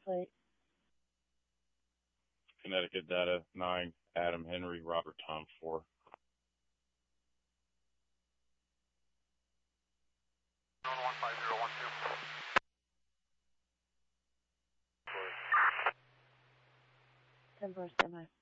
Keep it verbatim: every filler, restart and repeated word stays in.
plate. Connecticut data nine, Adam Henry, Robert Tom four. one five zero one two. ten four, stand by.